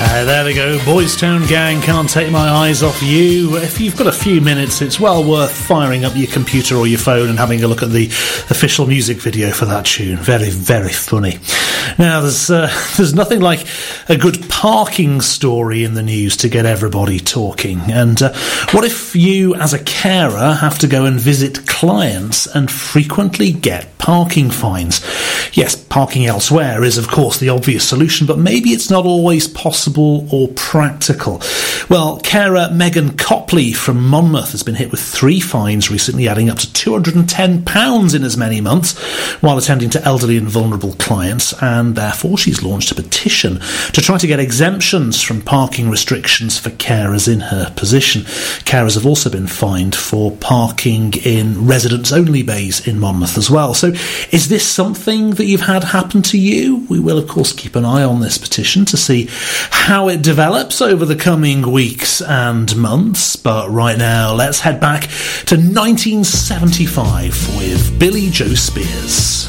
There we go, Boys Town Gang, Can't Take My Eyes Off You. If you've got a few minutes, it's well worth firing up your computer or your phone and having a look at the official music video for that tune. Very, very funny. Now, there's nothing like a good parking story in the news to get everybody talking. And what if you, as a carer, have to go and visit clients and frequently get parking fines? Yes, parking elsewhere is, of course, the obvious solution, but maybe it's not always possible or practical. Well, carer Megan Copley from Monmouth has been hit with 3 fines recently, adding up to £210 in as many months while attending to elderly and vulnerable clients, and therefore she's launched a petition to try to get exemptions from parking restrictions for carers in her position. Carers have also been fined for parking in residents-only bays in Monmouth as well. So is this something that you've had happen to you? We will, of course, keep an eye on this petition to see how it develops over the coming weeks and months. But right now, let's head back to 1975 with Billy Joe Spears.